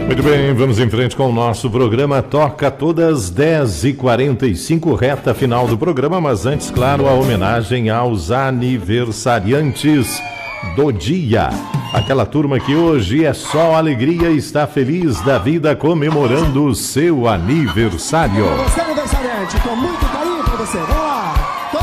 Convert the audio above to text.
Muito bem, vamos em frente com o nosso programa Toca Todas 10h45, reta final do programa, mas antes, claro, a homenagem aos aniversariantes do dia. Aquela turma que hoje é só alegria e está feliz da vida comemorando o seu aniversário. Você aniversariante, com muito carinho pra você. Vamos lá.